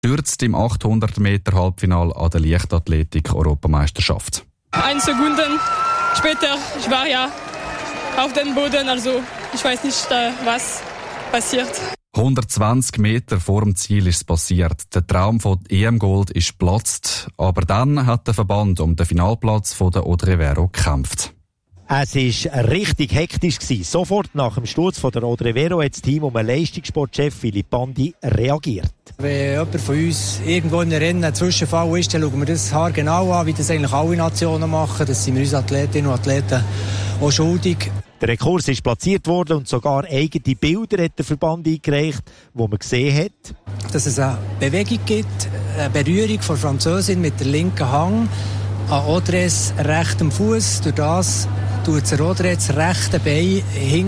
stürzt im 800-Meter-Halbfinale an der Leichtathletik-Europameisterschaft. 1 Sekunden später, ich war ja auf dem Boden, also ich weiß nicht, was passiert. 120 Meter vor dem Ziel ist es passiert. Der Traum von EM-Gold ist geplatzt, aber dann hat der Verband um den Finalplatz von der Odrevero gekämpft. Es war richtig hektisch. Sofort nach dem Sturz von der Odrevero hat das Team um den Leistungssportchef Philipp Bandi reagiert. Wenn jemand von uns irgendwo in einem Rennen ein Zwischenfall ist, dann schauen wir das haargenau an, wie das eigentlich alle Nationen machen. Das sind wir uns Athletinnen und Athleten auch schuldig. Der Rekurs ist platziert worden und sogar eigene Bilder hat der Verband eingereicht, wo man gesehen hat, dass es eine Bewegung gibt, eine Berührung von der Französin mit der linken Hang an Audrey's rechtem Fuß. Durch das tut der Audrey das rechte Bein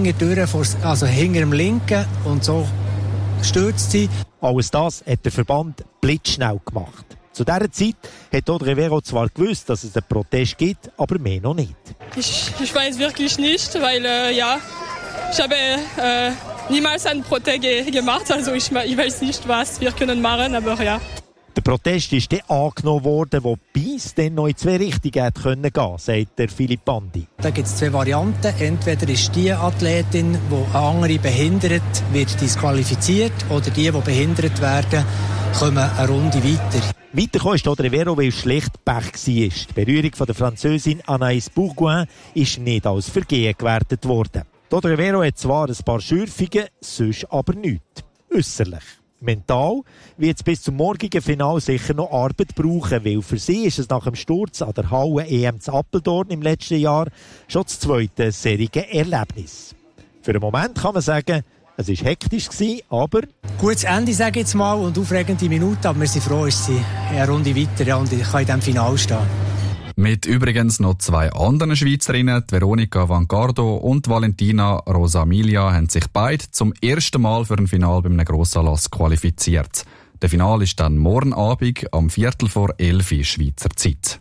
hinter dem linken und so stürzt sie. Alles das hat der Verband blitzschnell gemacht. Zu dieser Zeit hat Odrevero zwar gewusst, dass es einen Protest gibt, aber mehr noch nicht. Ich weiß wirklich nicht, weil ich habe niemals einen Protest gemacht, also ich weiß nicht, was wir können machen, aber ja. Der Protest ist dann angenommen worden, wobei es dann noch in zwei Richtungen hätte gehen können, sagt der Philipp Bandi. Da gibt es zwei Varianten. Entweder ist die Athletin, die eine andere behindert, wird disqualifiziert, oder die behindert werden, kommen eine Runde weiter. Weitergekommen ist Odrevero, weil es schlecht Pech war. Die Berührung von der Französin Anaïs Bourgoin ist nicht als Vergehen gewertet worden. Odrevero hat zwar ein paar Schürfungen, sonst aber nichts. Äusserlich. Mental wird es bis zum morgigen Finale sicher noch Arbeit brauchen, weil für sie ist es nach dem Sturz an der Halle-EM zu Apeldoorn im letzten Jahr schon das zweite serige Erlebnis. Für einen Moment kann man sagen, es war hektisch, aber gutes Ende, sage ich jetzt mal, und aufregende Minuten, aber wir sind froh, dass sie eine Runde weiter und ich kann in diesem Finale stehen. Mit übrigens noch zwei anderen Schweizerinnen, Veronika Vangardo und Valentina Rosamilia, haben sich beide zum ersten Mal für ein Finale bei einem Grossanlass qualifiziert. Der Finale ist dann morgen Abend am 11:15 Schweizer Zeit.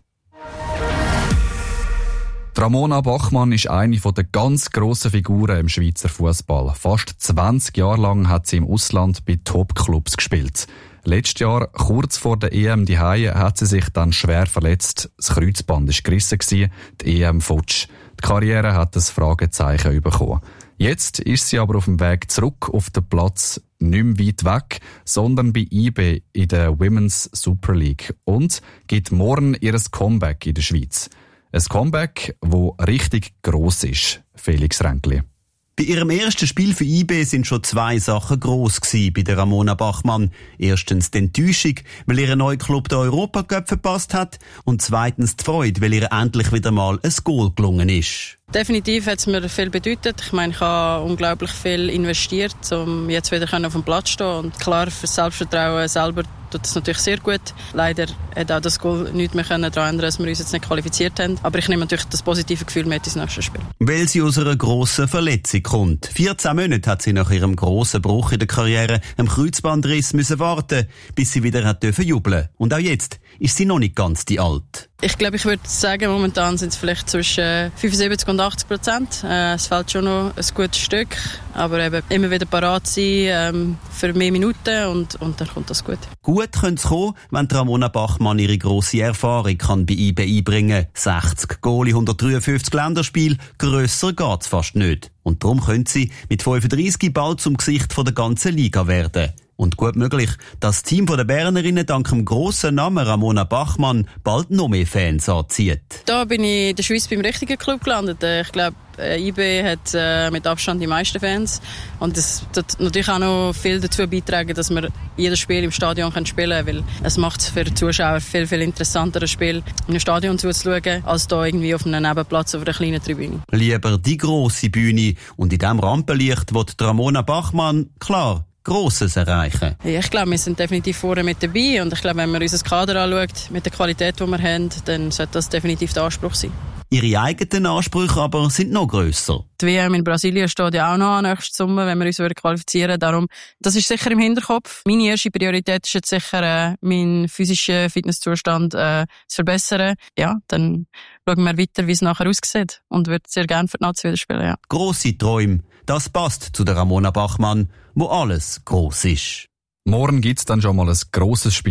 Ramona Bachmann ist eine der ganz grossen Figuren im Schweizer Fußball. Fast 20 Jahre lang hat sie im Ausland bei Top-Clubs gespielt. Letztes Jahr, kurz vor der EM die Haie, hat sie sich dann schwer verletzt. Das Kreuzband war gerissen, die EM futsch. Die Karriere hat ein Fragezeichen bekommen. Jetzt ist sie aber auf dem Weg zurück auf den Platz, nicht mehr weit weg, sondern bei IB in der Women's Super League und gibt morgen ihr Comeback in der Schweiz. Ein Comeback, das richtig gross ist, Felix Ränkli. Bei ihrem ersten Spiel für IB sind schon zwei Sachen gross gewesen bei der Ramona Bachmann. Erstens die Enttäuschung, weil ihr neuer Club den Europacup verpasst hat, und zweitens die Freude, weil ihr endlich wieder mal ein Goal gelungen ist. Definitiv hat es mir viel bedeutet. Ich meine, ich habe unglaublich viel investiert, um jetzt wieder auf dem Platz zu stehen. Und klar, für das Selbstvertrauen selber tut es natürlich sehr gut. Leider hat auch das Goal nichts mehr daran ändern, dass wir uns jetzt nicht qualifiziert haben. Aber ich nehme natürlich das positive Gefühl mit ins nächste Spiel. Weil sie aus einer grossen Verletzung kommt. 14 Monate hat sie nach ihrem grossen Bruch in der Karriere, einem Kreuzbandriss, müssen warten, bis sie wieder hat jubeln. Und auch jetzt ist sie noch nicht ganz die Alt. Ich glaube, ich würde sagen, momentan sind es vielleicht zwischen 75% und 80%. Es fehlt schon noch ein gutes Stück, aber eben immer wieder parat sein für mehr Minuten und dann kommt das gut. Gut könnte es kommen, wenn Ramona Bachmann ihre grosse Erfahrung kann bei IB einbringen. 60 Goal in 153 Länderspiele, grösser geht's fast nicht. Und darum könnte sie mit 35 bald zum Gesicht der ganzen Liga werden. Und gut möglich, dass das Team der Bernerinnen dank dem grossen Namen Ramona Bachmann bald noch mehr Fans anzieht. Da bin ich in der Schweiz beim richtigen Club gelandet. Ich glaube, IB hat mit Abstand die meisten Fans. Und das tut natürlich auch noch viel dazu beitragen, dass wir jedes Spiel im Stadion spielen können, weil es macht es für die Zuschauer viel, viel interessanter, das Spiel in einem Stadion zuzuschauen, als da irgendwie auf einem Nebenplatz auf einer kleinen Tribüne. Lieber die grosse Bühne, und in diesem Rampenlicht will Ramona Bachmann, klar, Grosses erreichen. Ja, ich glaube, wir sind definitiv vorne mit dabei und ich glaube, wenn man unser Kader anschaut, mit der Qualität, die wir haben, dann sollte das definitiv der Anspruch sein. Ihre eigenen Ansprüche aber sind noch grösser. Die WM in Brasilien steht ja auch noch an nächsten Sommer, wenn wir uns qualifizieren. Darum, das ist sicher im Hinterkopf. Meine erste Priorität ist jetzt sicher, meinen physischen Fitnesszustand zu verbessern. Ja, dann schauen wir weiter, wie es nachher aussieht und würde sehr gerne für die Nazi wieder spielen. Ja. Grosse Träume, das passt zu der Ramona Bachmann, wo alles gross ist. Morgen gibt's dann schon mal ein grosses Spiel